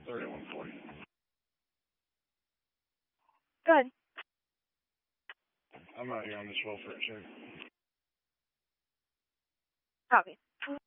3140. Good. I'm out here on this welfare check. Copy.